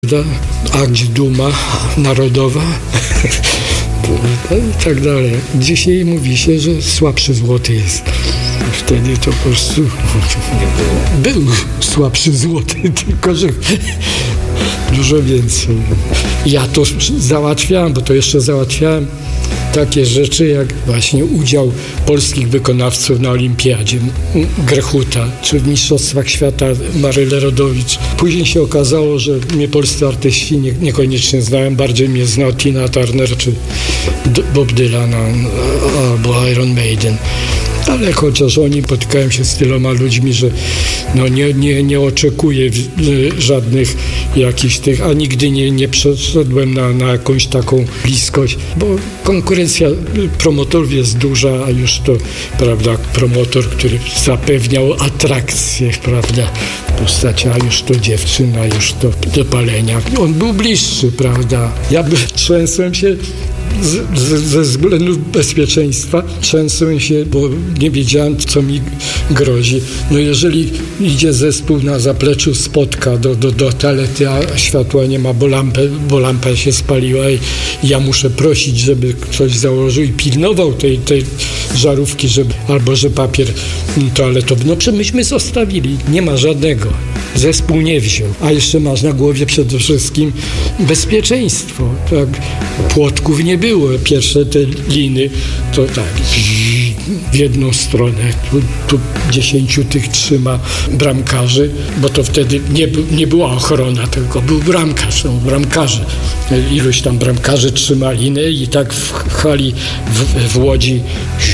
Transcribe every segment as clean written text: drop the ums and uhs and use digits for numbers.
akt duma narodowa i tak dalej. Dzisiaj mówi się, że słabszy złoty jest. Wtedy to po prostu był słabszy złoty, tylko że dużo więcej. Ja to załatwiałem, bo to jeszcze załatwiałem takie rzeczy jak właśnie udział polskich wykonawców na Olimpiadzie Grechuta, czy w Mistrzostwach Świata Maryla Rodowicz. Później się okazało, że mnie polscy artyści niekoniecznie znają, bardziej mnie znał Tina Turner czy Bob Dylan albo Iron Maiden. Ale chociaż oni spotykają się z tyloma ludźmi, że no nie oczekuję żadnych jakichś tych, a nigdy nie przeszedłem na jakąś taką bliskość, bo konkurencja promotorów jest duża, a już to, prawda, promotor, który zapewniał atrakcję, prawda, w postaci, a już to dziewczyna, już to do palenia. On był bliższy, prawda. Ja trzęsłem się ze względów bezpieczeństwa, trzęsłem się, bo nie wiedziałem, co mi grozi. No jeżeli idzie zespół na zapleczu, spotka do toalety, a światła nie ma, bo lampa się spaliła i ja muszę prosić, żeby ktoś założył i pilnował tej żarówki, albo że papier toaletowy. No myśmy zostawili, nie ma żadnego. Zespół nie wziął, a jeszcze masz na głowie przede wszystkim bezpieczeństwo. Tak? Płotków nie było. Pierwsze te liny to tak w jedną stronę. Tu 10 tych trzyma bramkarzy, bo to wtedy nie była ochrona, tylko był bramkarz, bramkarze. Iluś tam bramkarzy trzyma linę i tak w hali w Łodzi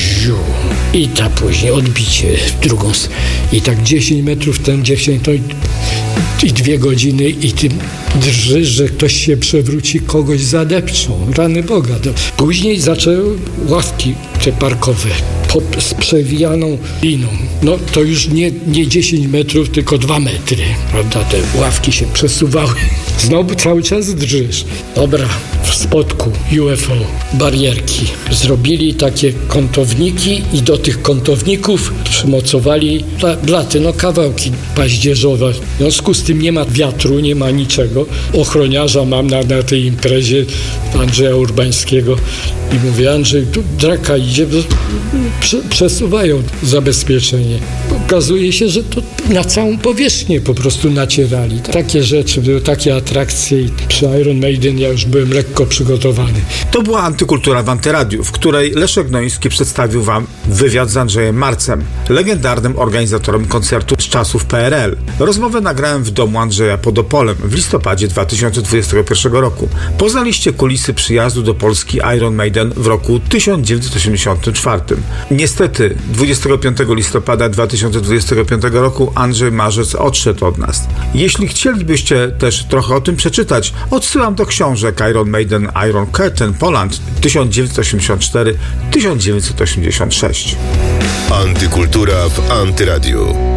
i ta później odbicie w drugą i tak 10 metrów, ten 10 to i 2 godziny i ty drżysz, że ktoś się przewróci, kogoś zadepczą. Rany Boga. Później zaczęły ławki te parkowe z przewijaną liną. No to już nie 10 metrów, tylko 2 metry. Prawda? Te ławki się przesuwały. Znowu cały czas drżysz. Dobra, w Spodku UFO, barierki. Zrobili takie kątowniki i do tych kątowników przymocowali blaty, kawałki paździerzowe. W związku z tym nie ma wiatru, nie ma niczego. Ochroniarza mam na tej imprezie Andrzeja Urbańskiego i mówię: Andrzej, tu draka idzie, przesuwają zabezpieczenie. Okazuje się, że to na całą powierzchnię po prostu nacierali. Takie rzeczy, były takie atrakcje i przy Iron Maiden ja już byłem lekko przygotowany. To była Antykultura w Antyradiu, w której Leszek Gnoński przedstawił wam wywiad z Andrzejem Marcem, legendarnym organizatorem koncertu z czasów PRL. Rozmowę nagrałem w domu Andrzeja pod Opolem w listopadzie 2021 roku. Poznaliście kulisy przyjazdu do Polski Iron Maiden w roku 1984. Niestety 25 listopada 2025 roku Andrzej Marzec odszedł od nas. Jeśli chcielibyście też trochę o tym przeczytać, odsyłam do książek Iron Maiden, Iron Curtain Poland 1984-1986. Antykultura w Antyradiu.